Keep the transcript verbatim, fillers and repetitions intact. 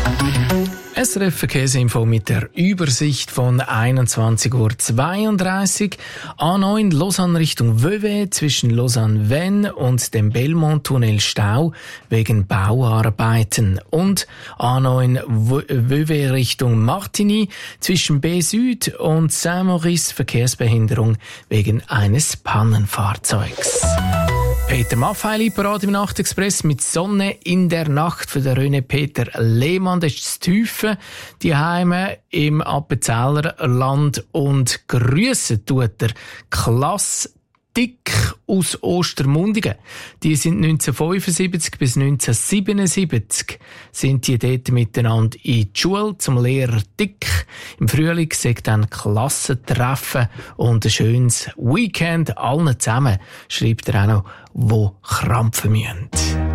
S R F Verkehrsinfo mit der Übersicht von einundzwanzig Uhr zweiunddreißig. A neun Lausanne Richtung Vevey zwischen Lausanne-Vennes und dem Belmont-Tunnel Stau wegen Bauarbeiten. Und A neun Vevey Richtung Martigny zwischen B-Süd und Saint-Maurice Verkehrsbehinderung wegen eines Pannenfahrzeugs. Peter Maffeili, parat im Nachtexpress mit Sonne in der Nacht für den René Peter Lehmann. Das ist das Tiefe, die Heime im Appenzeller Land. Und grüssen tut der Klasse Dick aus Ostermundigen. Die sind neunzehnhundertfünfundsiebzig bis neunzehnhundertsiebenundsiebzig sind die dort miteinander in die Schule zum Lehrer Dick. Im Frühling sagt dann Klassentreffen und ein schönes Weekend allen zusammen, schreibt er auch noch, wo krampfen müssen.